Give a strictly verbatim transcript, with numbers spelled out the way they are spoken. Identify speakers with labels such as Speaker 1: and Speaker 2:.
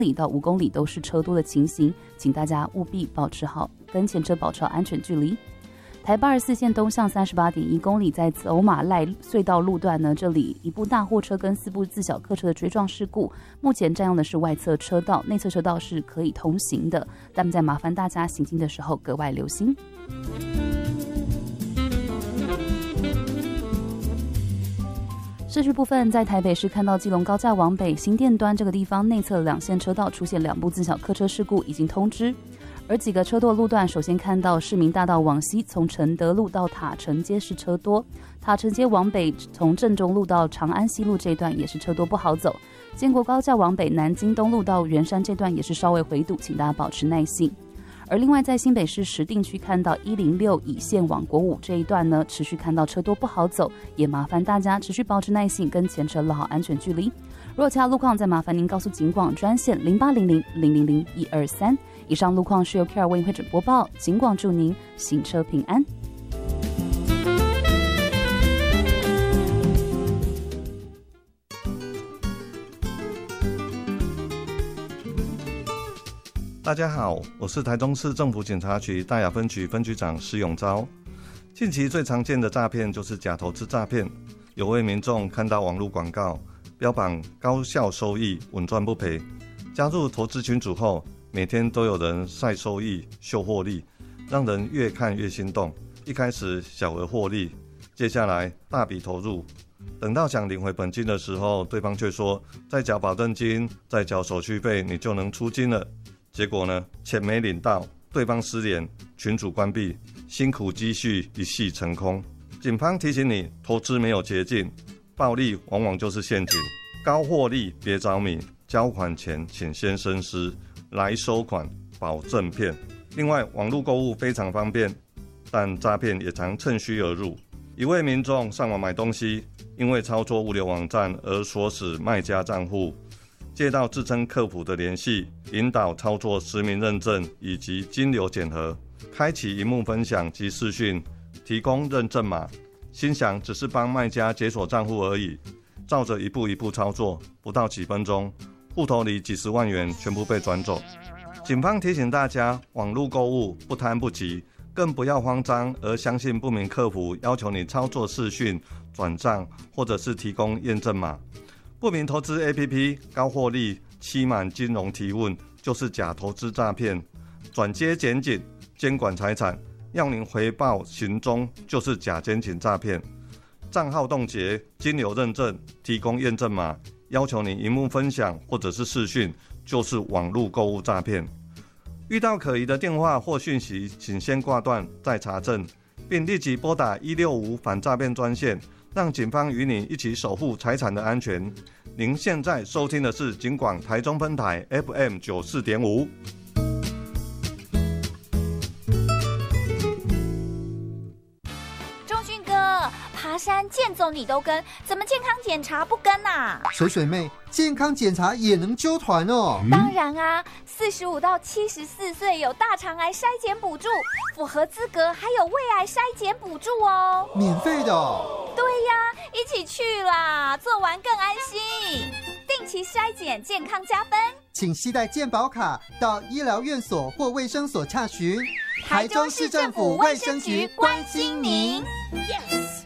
Speaker 1: 里到五公里都是车多的情形，请大家务必保持好跟前车保持好安全距离。台八十四线东向 三十八点一公里，在走马赖隧道路段呢，这里一部大货车跟四部自小客车的追撞事故，目前占用的是外侧车道，内侧车道是可以通行的，但在麻烦大家行经的时候格外留心。市区部分，在台北市看到基隆高架往北新店端这个地方内侧两线车道出现两部自小客车事故，已经通知。而几个车多的路段，首先看到市民大道往西，从承德路到塔城街是车多；塔城街往北，从正中路到长安西路这段也是车多不好走。建国高架往北，南京东路到圆山这段也是稍微回堵，请大家保持耐性。而另外在新北市石碇区看到一零六乙线往国五这一段呢，持续看到车多不好走，也麻烦大家持续保持耐性，跟前车拉好安全距离。如果其他路况，再麻烦您告诉警广专线零八零零零零零一二三。以上路况是由 Care 为您会诊播报，警广祝您行车平安。
Speaker 2: 大家好，我是台中市政府警察局大雅分局分局长施永昭。近期最常见的诈骗就是假投资诈骗，有位民众看到网络广告，标榜高效收益、稳赚不赔，加入投资群组后，每天都有人晒收益、秀获利，让人越看越心动。一开始小额获利，接下来大笔投入，等到想领回本金的时候，对方却说再缴保证金、再缴手续费，你就能出金了。结果呢，钱没领到，对方失联，群组关闭，辛苦积蓄一夕成空。警方提醒你，投资没有捷径，暴利往往就是陷阱，高获利别着迷，交款前请先深思，来收款保证骗。另外，网络购物非常方便，但诈骗也常趁虚而入。一位民众上网买东西，因为操作物流网站而锁死卖家账户，接到自称客服的联系，引导操作实名认证以及金流检核，开启萤幕分享及视讯，提供认证码，心想只是帮卖家解锁账户而已，照着一步一步操作，不到几分钟，户头里几十万元全部被转走。警方提醒大家，网络购物不贪不急，更不要慌张而相信不明客服要求你操作视讯、转账或者是提供验证码。不明投资 A P P 高获利、欺瞒金融提问就是假投资诈骗，转接检警监管财产，要您回报行踪就是假监警诈骗。账号冻结、金流认证、提供验证码，要求你萤幕分享或者是视讯，就是网络购物诈骗。遇到可疑的电话或讯息，请先挂断再查证，并立即拨打一六五反诈骗专线，让警方与你一起守护财产的安全。您现在收听的是警广台中分台 F M 九十四点五。
Speaker 3: 钟迅哥，爬山健走你都跟，怎么健康检查不跟啊？
Speaker 4: 水水妹，健康检查也能揪团哦。
Speaker 3: 嗯、当然啊，四十五到七十四岁有大肠癌筛检补助，符合资格还有胃癌筛检补助哦，
Speaker 4: 免费的、哦。
Speaker 3: 对呀，一起去啦，做完更安心。定期筛检，健康加分。
Speaker 4: 请携带健保卡到医疗院所或卫生所洽询。
Speaker 3: 台中市政府卫生局关心您。Yes。